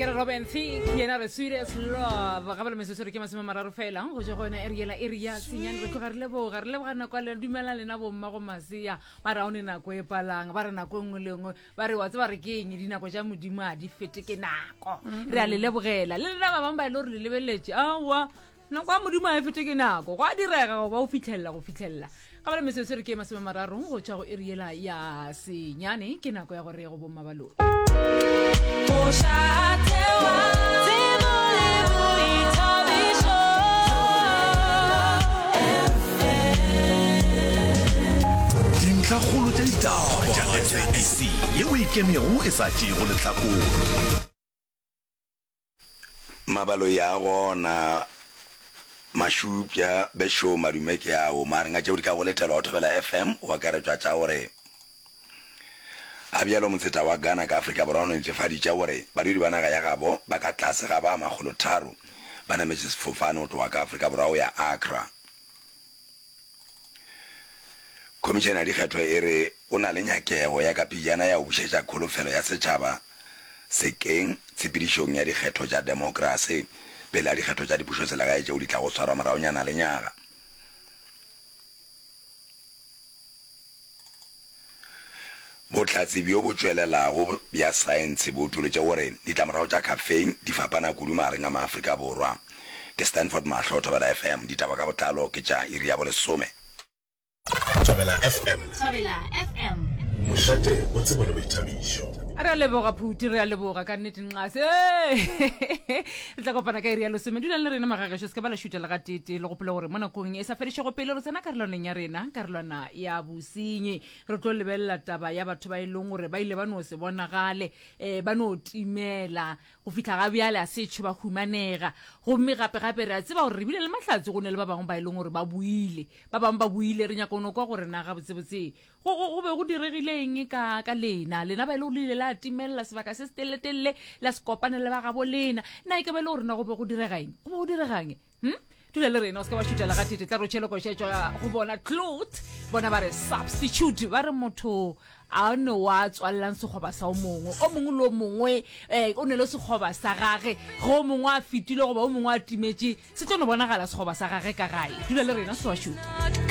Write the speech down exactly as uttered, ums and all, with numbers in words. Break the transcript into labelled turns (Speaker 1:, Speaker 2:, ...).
Speaker 1: ke Robin Thicke yena re sweetest love ga bala mesesore ke masema mararo fela go je gona area la area senyane re tloga re lebo ga re lebo gana kwa le dumela lena bo mma go masia ba ra one nako e palang ba re nako engwe le engwe ba re wa tse ba re ke eng dinako ja modimo a di fete ke nako re a le lebogela le nna ba bang ba ile re le lebeletse awa nako a modimo a fete ke nako go a direga go ba o fitlhella go fitlhella ga bala mesesore ke masema mararo go tša go area ya senyane ke nako ya go re go bomma ba lona
Speaker 2: dintlha kgolo tša ditaba tša S A B C yeo e kemego e sa tšego lehlakore
Speaker 3: mabalo ya gona mashupya besho madume ke ao marenga tšeo di ka go letela go thobela F M wa karetšwa tša gore a bjalo motseta wa Ghana ka Afrika Borwa o netefaditše gore badudi ba naga ya gabo ba ka tlase ga ba magolo tharo ba nametše sefofane go tloga ka Afrika Borwa o ya Accra. Komišene ya dikgetho e re o na le nyakego ya ka pejana ya go bušetša kholofelo ya setšhaba sekeng tshepedišong ya dikgetho tša demokrasi pele ya dikgetho tša dipušo tselagae tšeo di tla go swarwa moraonyana le nyaga. Botlatsi bjo bo tšwelelago bja saense bo utoletše gore ditlamorago tša caffeine di fapana kudu magareng a maafrika borwa. Ke Stanford Mahlo Thobela F M ditaba ka botlalo ke tša iri ya bolesome.
Speaker 2: Thobela F M
Speaker 4: Thobela F M
Speaker 2: mošate o tsebo le boithabišo
Speaker 1: re a leboga phuti re a leboga ka nnete nqase re tla kopana ka iri ya lesome dulang le rena magagesho se ka ba la šutela ga tete le gopole gore mo nakong e sa fedišego pele re tsena karolwaneng ya rena karolwana ya bosenyi re tlo lebelela taba ya batho ba e leng gore ba ile ba no se bonagale um ba no timela go fitlha ga bjale a setšho ba humanega gomme gape-gape re a tseba gore re bile le mahlatse go ne le ba bangwe ba e leng gore ba buile ba bangwe ba buile re nyaka ono kwa gore na ga botsebotse go be go diregileng ka lena lena ba e le go lile la timelela sebaka se se teletelele la se kopane le ba gabo lena na e ke ba e le gore na go be go diregang go be go diregang hm dula le rena o se ka ba šutela ga tete tla re tšhele ko šetšwa go bona cloth bona ba re substitute ba re motho a no wa tswallang sekgoba sa o mongwe o mongwe le o mongwe um o ne le sekgoba sa gage go o mongwe a fetile goba o mongwe a timetše se tlo no bonagala sekgoba sa gage ka gae dula le rena se wa šuta